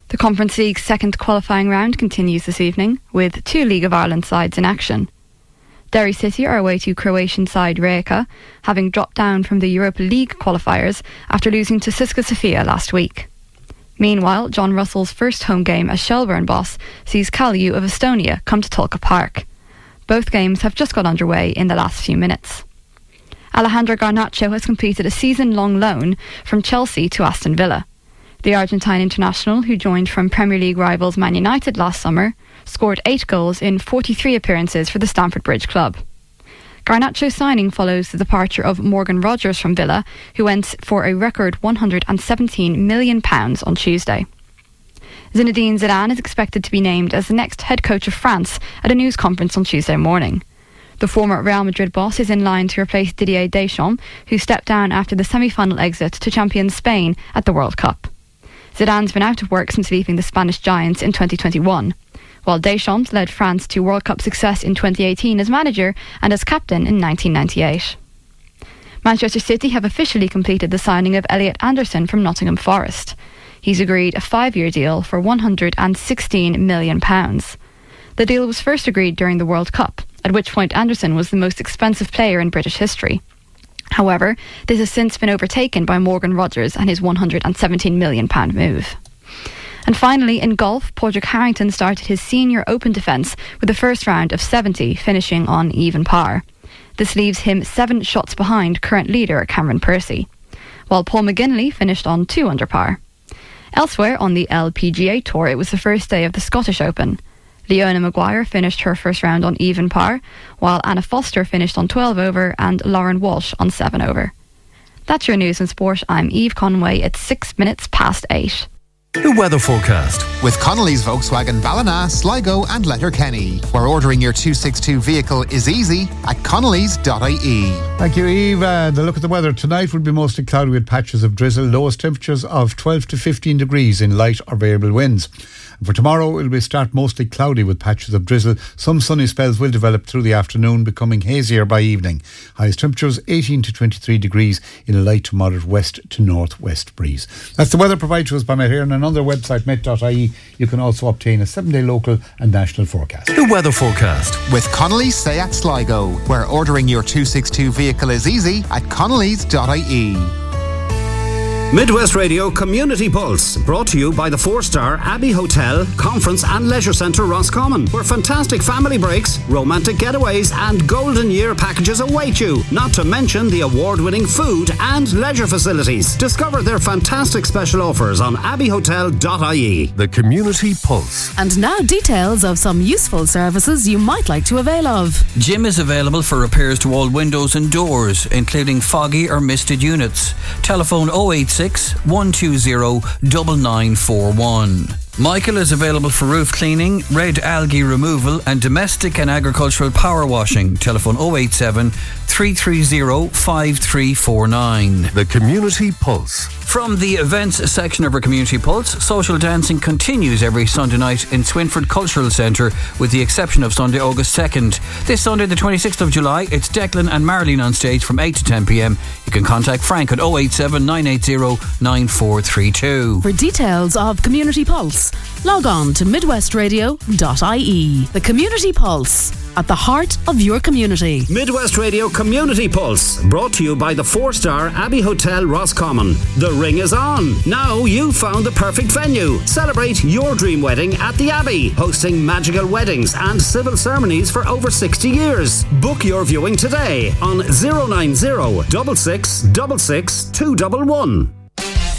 The Conference League's second qualifying round continues this evening, with 2 League of Ireland sides in action. Derry City are away to Croatian side Rijeka, having dropped down from the Europa League qualifiers after losing to Cisca Sofia last week. Meanwhile, John Russell's first home game as Shelbourne boss sees Kalju of Estonia come to Tulka Park. Both games have just got underway in the last few minutes. Alejandro Garnacho has completed a season-long loan from Chelsea to Aston Villa. The Argentine international, who joined from Premier League rivals Man United last summer, scored 8 goals in 43 appearances for the Stamford Bridge club. Garnacho's signing follows the departure of Morgan Rogers from Villa, who went for a record £117 million on Tuesday. Zinedine Zidane is expected to be named as the next head coach of France at a news conference on Tuesday morning. The former Real Madrid boss is in line to replace Didier Deschamps, who stepped down after the semi-final exit to champion Spain at the World Cup. Zidane's been out of work since leaving the Spanish Giants in 2021, while Deschamps led France to World Cup success in 2018 as manager and as captain in 1998. Manchester City have officially completed the signing of Elliot Anderson from Nottingham Forest. He's agreed a 5-year deal for £116 million. The deal was first agreed during the World Cup, at which point Anderson was the most expensive player in British history. However, this has since been overtaken by Morgan Rogers and his £117 million move. And finally, in golf, Padraig Harrington started his senior Open defence with the first round of 70, finishing on even par. This leaves him 7 shots behind current leader Cameron Percy, while Paul McGinley finished on 2 under par. Elsewhere on the LPGA Tour, it was the first day of the Scottish Open. Leona Maguire finished her first round on even par, while Anna Foster finished on 12 over and Lauren Walsh on 7 over. That's your news and sport. I'm Eve Conway. It's 6 minutes past 8. The weather forecast with Connolly's Volkswagen Ballina, Sligo and Letterkenny, where ordering your 262 vehicle is easy at connolly's.ie. Thank you, Eve. The look at the weather tonight will be mostly cloudy with patches of drizzle, lowest temperatures of 12 to 15 degrees in light or variable winds. For tomorrow, it will start mostly cloudy with patches of drizzle. Some sunny spells will develop through the afternoon, becoming hazier by evening. Highest temperatures 18 to 23 degrees in a light to moderate west to northwest breeze. That's the weather provided to us by Met Éireann, and on their website met.ie you can also obtain a 7-day local and national forecast. The weather forecast with Connolly's Seat Sligo, where ordering your 262 vehicle is easy at connolly's.ie. Midwest Radio Community Pulse, brought to you by the 4-star Abbey Hotel, Conference and Leisure Centre Roscommon, where fantastic family breaks, romantic getaways and golden year packages await you, not to mention the award-winning food and leisure facilities. Discover their fantastic special offers on abbeyhotel.ie. The Community Pulse. And now details of some useful services you might like to avail of. Jim is available for repairs to all windows and doors, including foggy or misted units. Telephone 086 120 9941. Michael is available for roof cleaning, red algae removal and domestic and agricultural power washing. Telephone 087 330 5349. The Community Pulse. From the events section of our Community Pulse, social dancing continues every Sunday night in Swinford Cultural Centre, with the exception of Sunday, August 2nd. This Sunday, the 26th of July, it's Declan and Marlene on stage from 8 to 10 p.m. You can contact Frank at 087 980 9432. For details of Community Pulse, log on to midwestradio.ie. The Community Pulse, at the heart of your community. Midwest Radio Community Pulse, brought to you by the 4-star Abbey Hotel Roscommon. The ring is on. Now you've found the perfect venue. Celebrate your dream wedding at the Abbey, hosting magical weddings and civil ceremonies for over 60 years. Book your viewing today on 090 66 66 211.